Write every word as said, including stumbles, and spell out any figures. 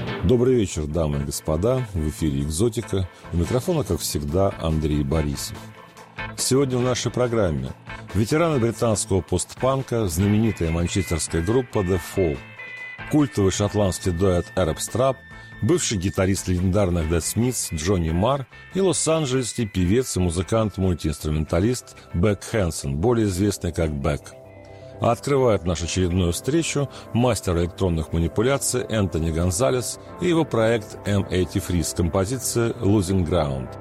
Добрый вечер, дамы и господа. В эфире «Экзотика». У микрофона, как всегда, Андрей Борисов. Сегодня в нашей программе ветераны британского постпанка, знаменитая манчестерская группа The Fall, культовый шотландский дуэт Arab Strap, бывший гитарист легендарных Dead Smiths Джонни Марр и лос-анджелесский певец и музыкант-мультиинструменталист Бек Хэнсон, более известный как Бек. А открывает нашу очередную встречу мастер электронных манипуляций Энтони Гонзалес и его проект эм восемьдесят три с композицией «Losing Ground».